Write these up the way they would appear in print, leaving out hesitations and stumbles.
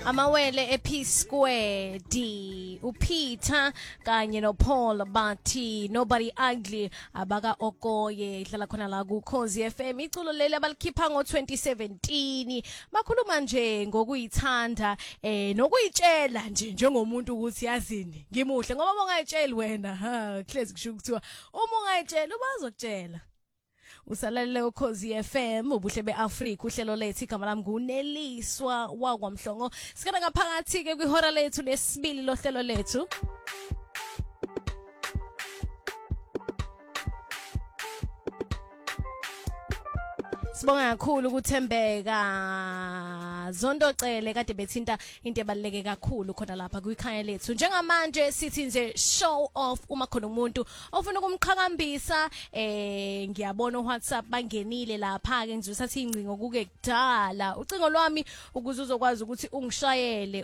Amawele eP Square D uPeter kanye noPaul bathi nobody ugly abaka Okoye idlala khona la ku Khosi FM iculo leli abalikhipha ngo2017 bakhuluma nje ngokuyithanda nokuyitshela nje njengomuntu ukuthi yazini ngimuhle ngoba bongayitsheli wena hlezi kusho ukuthiwa uma ungayitshela ubazokutshela usalalele uKhosi FM ubuhle beAfrika uhlelo lethu igama lami nguNeliswa wakwamhlongo sikana ngaphakathi ke kwihora lethu lesibili lohlelo lethu Sibonga kakhulu ukuthembeka Zondocele kade bethinta into ebaleke kakhulu khona lapha kwikhaya lethu njengamanje sithi nje show off uma khona umuntu ofuna ukumqhakambisa ngiyabona uWhatsApp bangenile lapha ke ngizosathi ingcingo kuke kudala ucingo lwami ukuze uzokwazi ukuthi ungishayele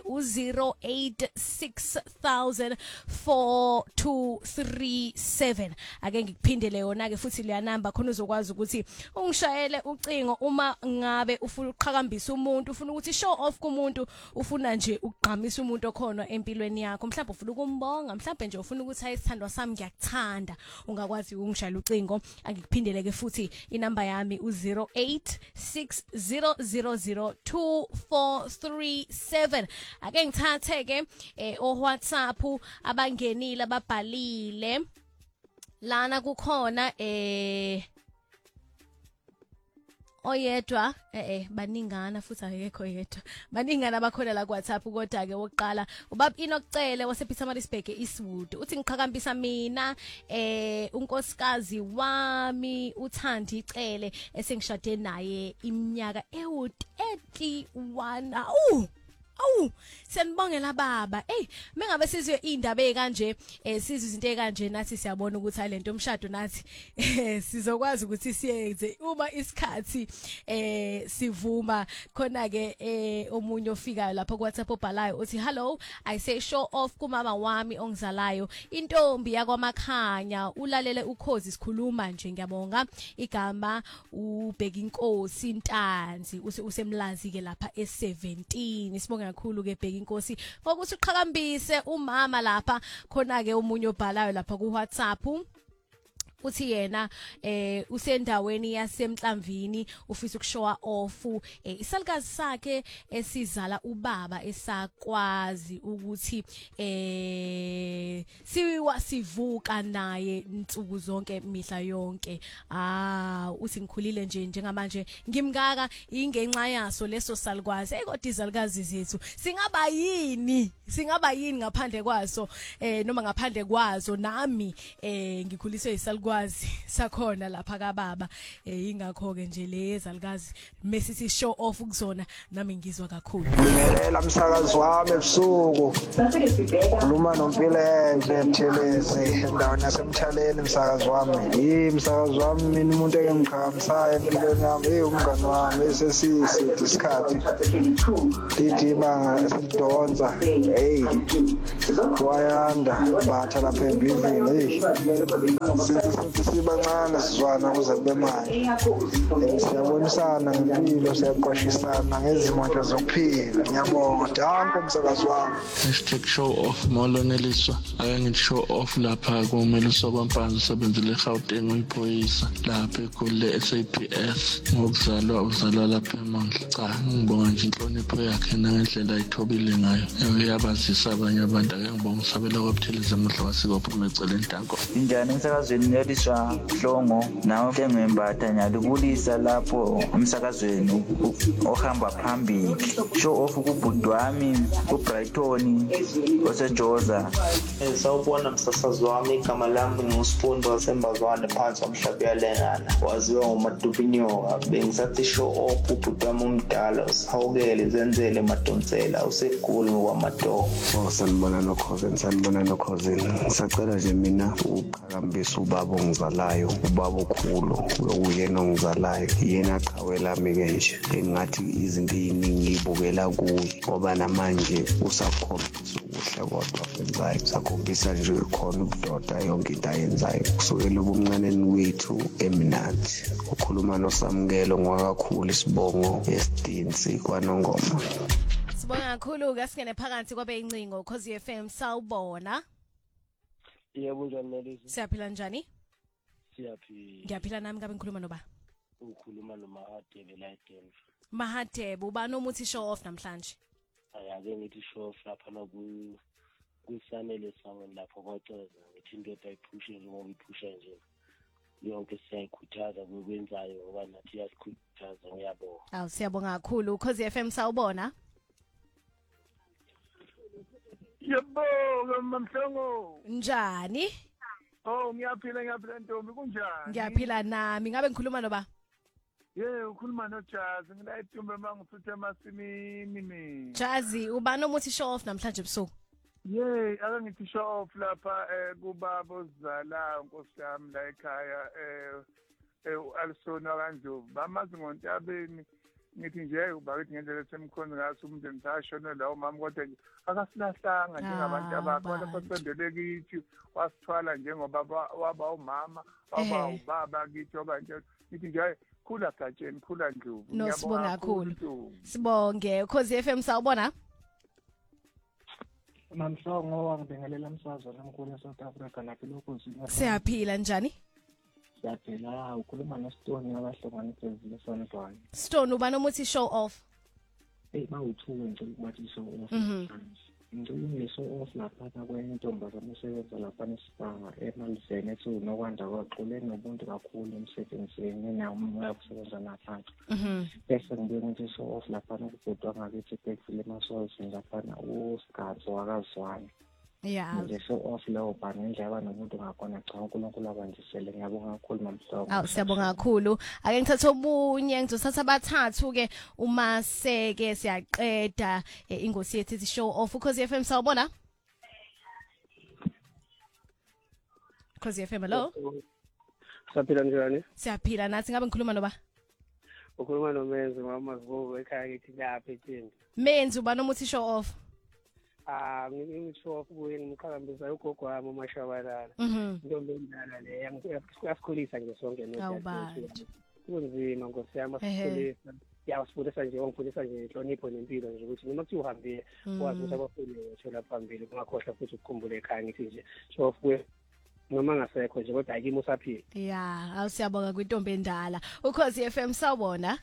u0860004237 ake ngikuphindele yona ke futhi leya number khona uzokwazi ukuthi ungishayele ucingo uma ngabe ufuna ukuqhakambisa umuntu ufuna ukuthi show off kumuntu ufuna nje ukugqamisa umuntu okhona empilweni yakho mhlawumbe ufuna ukumbonga mhlawumbe nje ufuna ukuthi ayisithandwa sami ngiyakuthanda ungakwazi ukungishayela ucingo angikuphindele ke futhi inamba yami u0860002437 ake ngithathe ke o WhatsApp abangenile ababhalile lana kukhona oyedwa baningana futhi akekho yedwa baningana bakhona la ku WhatsApp kodwa ke wokuqala ubaba inokucele wasePietermaritzburg Eastwood uthi ngiqhakambisa mina unkosikazi wami uthandi icele esengishade naye iminyaka ewu31 senibongela baba mengabe sizwe indaba ezikanje sizwe izinto ezikanje nathi siyabona ukuthi alento umshado nathi sizokwazi ukuthi siyenze uma isikhathi sivuma khona ke omunye ofikayo lapha ku WhatsApp obhalayo uthi hello I say show off kumama wami ongizalayo intombi yakwamakhanya ulalele uKhosi sikhuluma nje ngiyabonga igama ubheka inkosi intanzi usemlazi ke lapha e17 sibonga kakhulu ke bheka inkosi ngokuthi uqhakambise umama lapha khona ke umunye obhalayo lapha ku WhatsApp uthi yena usendaweni yasemhlamvini ufisa ukushowa off isalukazi sakhe esizala ubaba esakwazi ukuthi sivuka naye insuku zonke mihla yonke uthi ngikhulile nje njengamanje ngimngaka ingenxa yaso leso salukazi kodwa izalukazi zethu singaba yini ngaphandle kwaso noma ngaphandle kwazo nami ngikhuliswe isalukazi sakhona lapha kaBaba ingakho ke nje lezalukazi mesisi show off kuzona nami ngizwa kakhulu ngiyela umsakazi wami ebusuku khuluma noMpilenhle Mthelezi endaweni yasemthaleni umsakazi wami umsakazi wami mina umuntu engimqhamusayo empilweni yami umngani wami esesisi isikhathi idibanga esidonsa wayanda batha lapha embizini sibancane sizwana kuze bemali siyabonisana ngempilo siyaqwashisana ngezimoto zokuphila ngiyabonga danke umsakazi wami #show off Neliswa ake ngithi show off lapha kuMeliswa kwaMpanzi usebenzile eGauteng uyiphoyisa lapha kule SAPS uzalwa lapha eMondlo cha ngibonga nje inhlonipho yakhe nangendlela ayithobile ngayo uyabazisa abanye abantu ake ngibonga usabela kwaButhelezi emudla wasikopha kumeceleni danko injani umsakazweni Neliswa Mhlongo nawe ngembata nyalubulisa lapho umsakazweni ohamba phambili show off kubhuti wami uBrighton oseJoza sawubona msasazi wami igama lami nguSifundo waseMbazwane phansi komhlaba yalengana waziwa ngoMadubinyoka bengisathi show off ubhuti wami umdala usihawukele zenzele madonsela usegoli ngokwamadogo sanibona nokhozi ngisacela nje mina uqhakambisa ubaba ongizalayo ubaba okhulu uyena ongizalayo yena aqhawela mike nje engathi izinto eziningi ngibukela kuye ngoba namanje usakhombisa ukuhle kodwa kwenzayo usakhombisa nje khona ubudoda yonke into ayenzayo kusukela ubumncaneni wethu eminati ukhuluma noSamkelo ngwakakhulu isibongo esidinsi kwaNongoma Sibonga kakhulu ke singene phakathi kwabe incingo Khosi FM sawubona. Yebo njani Nelisi? Siyaphila njani? Siyaphila. Ngiyaphila nami ngabe ngikhuluma noba. Ukhuluma noMahadebe la eDenver. Mahadebe uba nomuthi show off namhlanje. Ake ngithi show off lapha kusanele sangweni lapho kodwa ngithi into eyiphushe njengoba iphusha nje. Yonke siyayikhuthaza kwenzayo ngoba nathi yasikhuthaza ngiyabonga. Awu siyabonga kakhulu Khosi FM sawubona. Yebo mamhlongo. Njani? Oh ngiyaphila Ntombi kunjani? Ngiyaphila nami ngabe ngikhuluma noba. Ukhuluma noJazi ngila eTumbe mangifuthe emasimini mina. Jazi uba nomuthi show off namhlanje ebusuku. Ake ngithi show off lapha kubaba ozala Nkosi yami la ekhaya uAlsona kaNdlovu. Bamazi ngoNtabeni ngithi nje ubakithi ngendlela esemkhonto ngathi umuntu ngisashona la umama kodwa nje akasilahlanga njengabantu abakho lapho sendele kithi wasithwala njengoba waba umama waba ubaba kithi obanje ngithi nje khula gatsheni khula Ndlovu. Sibonga kakhulu. Sibonge Khosi FM sawubona. Mamhlongo wangibengelela umsazwe nomkhulu eSouth Africa lapho lokho siyaphila njani? Siyaphila ukhuluma noStone abahlobanise sonke. Stone uba nomuthi show off. Bawuthuke nje bathi show off. Ngicela show off lapha kwentombazana esebenza lapha eSpanga eMalisene ethi nokwanda kwaxole nobuntu kakhulu emsebenzini nawo ukusebenza naphansi. Bese ngibuye ngithi show off lapha kubhodwa ngakithi eBeckville eMasols lapha uSigazo wakazwana. Nje show off leyo bani indlela nomuntu ngakhona cha uNkulunkulu abandisele ngiyabonga kakhulu mamhlongo. Awu siyabonga kakhulu. Ake ngithathe obunye ngizothatha abathathu ke uma seke siyaqeda ingosi yethu show off Khosi FM sawubona. Khosi FM hello. Siyaphila njani? Siyaphila nathi ngabe ngikhuluma noba. Ukhuluma noMenzi ngamazibuko ekhaya ngithi lapha eThembi. Menzi uba nomuthi show off. Ngisho kuye ngiqhakambisa ugogo wami uMashabalala. Intombi endala le yasikhulisa nje sonke noJazi. Kunzima Nkosi yami asikhulisa. Yasifundisa nje wangifundisa nje inhlonipho nempilo nje ukuthi noma kuthiwa uhambe wazi ukuthi abafundi bethola phambili ungakhohlwa futhi ukukhumbula ekhaya ngithi nje show kuye noma ngasekho nje kodwa akimi usaphila. Awusiyabonga kwintombi endala. Ukhosi FM sawubona.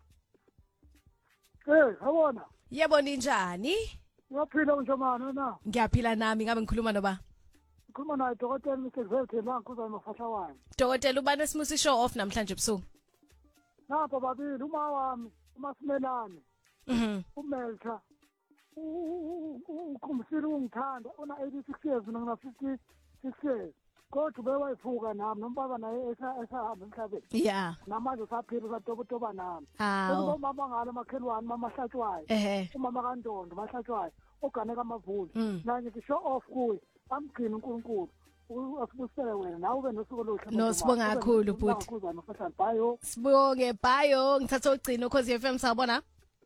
Sawubona. Yebo ninjani? Ngiyaphila njomana na. Ngiyaphila nami ngabe ngikhuluma noba. Ngikhuluma naye Dr. Mr. Thembankuza emafahla wami. Dr. uba nesimusi show off namhlanje ebusuku. Napha babili uma wami uMasimelane. uMelcha. Ukumsiri ungithanda una 86 years mina ngina 56 years. Kodwa bewayifuka nami nombaba naye esahamba emhlabeni. Namanje usaphila usatobotoba nami. Umama ngalo makhelwane mama Hlatshwayo. Umama kaNdondo maHlatshwayo uganeka amavuli. Nanje ngisho off kuye amgcina uNkulunkulu. Asibusele wena nawe ube nosuku oluhle. Sibonga kakhulu bhuti. Sibonge bye ngithatha ugcina Khosi FM sawubona.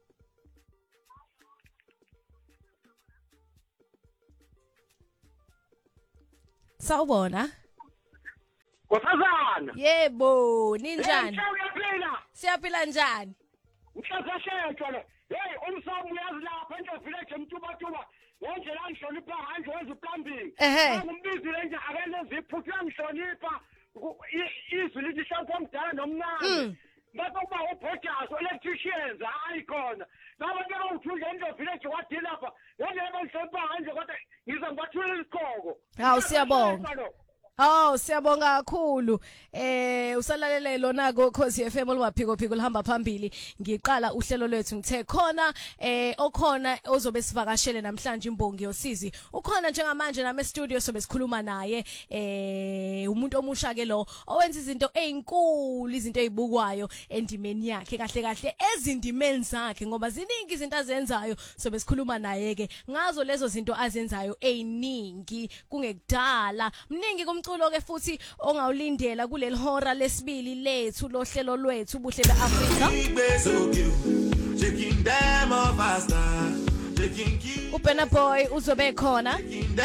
Sawubona. Nkosazana. Yebo, ninjani? Siyaphila njani? Uhlazashetsha le. Umsamu uyazi lapha eNtevillage eMtubatuba. Ngendlela angihlonipha nganje wenza uplambing. Ngumbizi nje akele ziphutha ngihlonipha. Izwi lithi shanko omdala nomncane. Bese kuba ubhojaso electricians ayikhona. Nabantu abawuthunga eNtevillage wathi lapha. Ngendlela angihlonipha nganje kodwa ngiza ngibathula isiqhoko. Hawu siyabonga. Siyabonga kakhulu. Usalalele lona ko Khosi FM olumaphiko phiko lihamba phambili. Ngiqala uhlelo lwethu ngithe khona okhona ozobe sivakashele namhlanje imbongi yosizi. Ukhona njengamanje nami e-studio sobe sikhuluma naye umuntu omusha ke lo owenza izinto ezinkulu izinto ezibukwayo endimeni yakhe kahle ezindimeni zakhe ngoba ziningi izinto azenzayo sobe sikhuluma naye ke ngazo lezo zinto azenzayo eziningi kungekudala mningi umculo ke futhi ongawulindela kuleli hora lesibili lethu lohlelo lwethu ubuhle beAfrika. uBurna Boy uzobe khona.